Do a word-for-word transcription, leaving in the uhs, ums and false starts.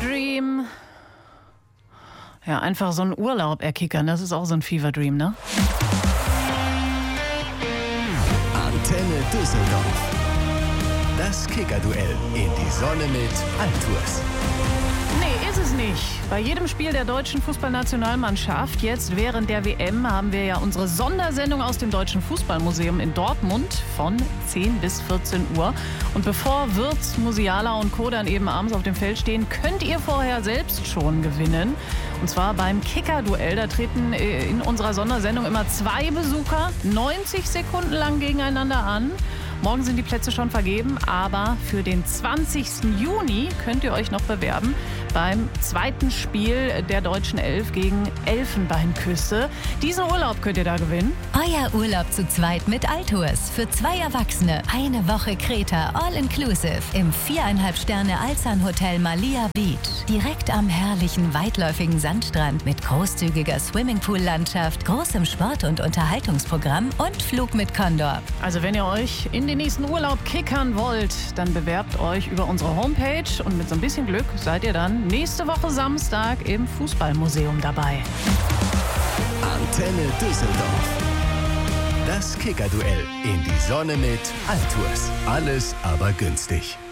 Dream. Ja, einfach so ein Urlaub erkickern, das ist auch so ein Fever Dream, ne? Antenne Düsseldorf. Das Kicker-Duell in die Sonne mit Altours. Nee, ist es nicht. Bei jedem Spiel der deutschen Fußballnationalmannschaft, jetzt während der W M, haben wir ja unsere Sondersendung aus dem Deutschen Fußballmuseum in Dortmund von zehn bis vierzehn Uhr. Und bevor Wirtz, Musiala und Co. dann eben abends auf dem Feld stehen, könnt ihr vorher selbst schon gewinnen. Und zwar beim Kicker-Duell. Da treten in unserer Sondersendung immer zwei Besucher neunzig Sekunden lang gegeneinander an. Morgen sind die Plätze schon vergeben, aber für den zwanzigsten Juni könnt ihr euch noch bewerben beim zweiten Spiel der deutschen Elf gegen Elfenbeinküste. Diesen Urlaub könnt ihr da gewinnen. Euer Urlaub zu zweit mit Altours. Für zwei Erwachsene. Eine Woche Kreta, all inclusive. Im viereinhalb Sterne Alsan Hotel Malia Beach. Direkt am herrlichen, weitläufigen Sandstrand mit großzügiger Swimmingpool-Landschaft, großem Sport- und Unterhaltungsprogramm und Flug mit Condor. Also wenn ihr euch in den nächsten Urlaub kickern wollt, dann bewerbt euch über unsere Homepage und mit so ein bisschen Glück seid ihr dann nächste Woche Samstag im Fußballmuseum dabei. Antenne Düsseldorf. Das Kicker-Duell in die Sonne mit Altours. Alles aber günstig.